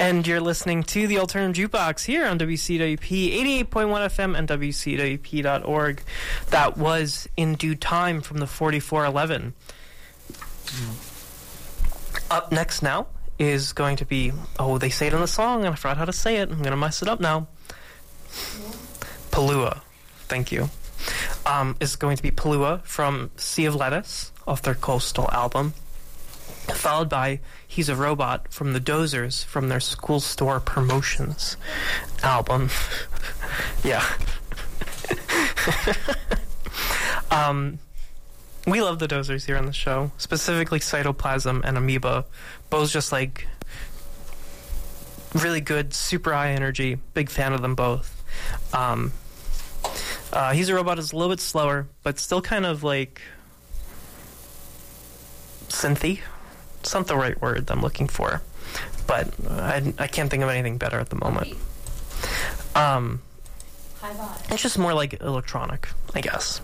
And you're listening to the Alternative Jukebox here on WCWP 88.1 FM and WCWP.org. That was In Due Time from the 4411. Up next now is going to be, they say it in the song and I forgot how to say it. I'm going to mess it up now. Palua. Thank you. Is going to be Palua from Sea of Lettuce off their Coastal album, followed by He's a Robot from the Dozers from their School Store Promotions album. Yeah. We love the Dozers here on the show, specifically Cytoplasm and Amoeba, both just like really good, super high energy. Big fan of them both. He's a Robot is a little bit slower, but still kind of like synthy. It's not the right word I'm looking for, but I can't think of anything better at the moment. It's just more like electronic, I guess.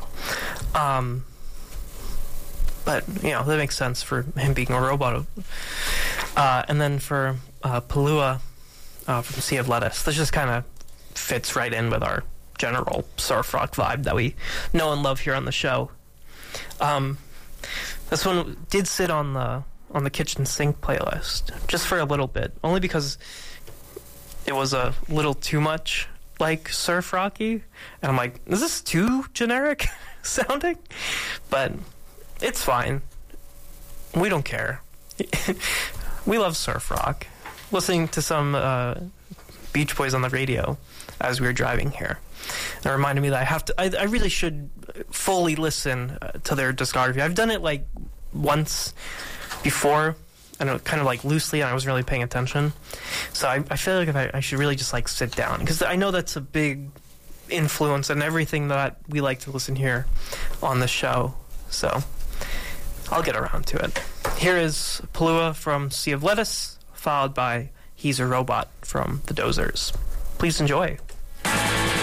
But, that makes sense for him being a robot. And then for Palua from Sea of Lettuce, this just kind of fits right in with our general surf rock vibe that we know and love here on the show. This one did sit on the kitchen sink playlist just for a little bit, only because it was a little too much like surf rocky, and I'm like, is this too generic sounding? But it's fine. We don't care. We love surf rock. Listening to some Beach Boys on the radio as we were driving here, it reminded me that I really should fully listen to their discography. I've done it like once before, and kind of like loosely, and I wasn't really paying attention. So I feel like I should really just like sit down, because I know that's a big influence in everything that we like to listen here on the show. So I'll get around to it. Here is Palua from Sea of Lettuce, followed by He's a Robot from the Dozers. Please enjoy.